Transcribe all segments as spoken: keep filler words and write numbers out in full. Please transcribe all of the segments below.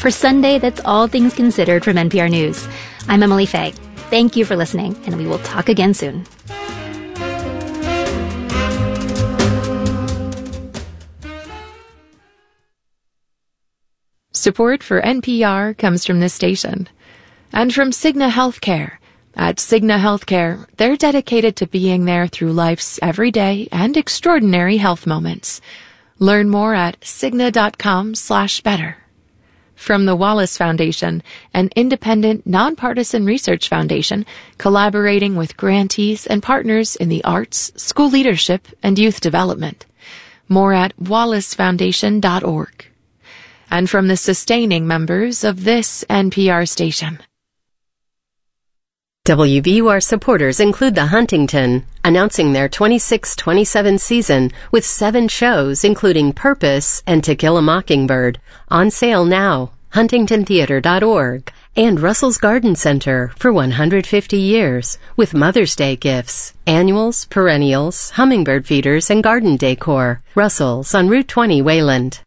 For Sunday, that's All Things Considered from N P R News. I'm Emily Faye. Thank you for listening, and we will talk again soon. Support for N P R comes from this station and from Cigna Healthcare. At Cigna Healthcare, they're dedicated to being there through life's everyday and extraordinary health moments. Learn more at cigna.com slash better. From the Wallace Foundation, an independent, nonpartisan research foundation collaborating with grantees and partners in the arts, school leadership, and youth development. More at wallace foundation dot org. And from the sustaining members of this N P R station. W B U R supporters include The Huntington, announcing their twenty-six twenty-seven season with seven shows including Purpose and To Kill a Mockingbird, on sale now, huntington theater dot org, and Russell's Garden Center for one hundred fifty years with Mother's Day gifts, annuals, perennials, hummingbird feeders, and garden decor. Russell's on Route twenty Wayland.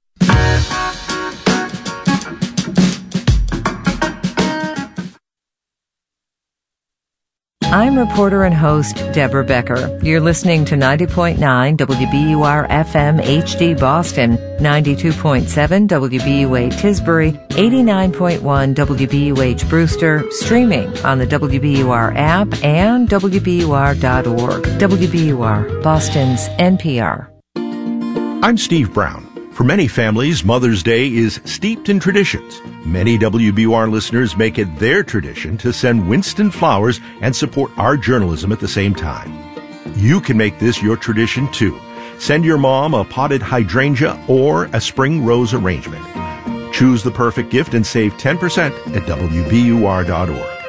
I'm reporter and host Deborah Becker. You're listening to ninety point nine W B U R F M H D Boston, ninety-two point seven W B U A Tisbury, eighty-nine point one W B U H Brewster, streaming on the W B U R app and W B U R dot org. W B U R, Boston's N P R. I'm Steve Brown. For many families, Mother's Day is steeped in traditions. Many W B U R listeners make it their tradition to send Winston flowers and support our journalism at the same time. You can make this your tradition too. Send your mom a potted hydrangea or a spring rose arrangement. Choose the perfect gift and save ten percent at W B U R dot org.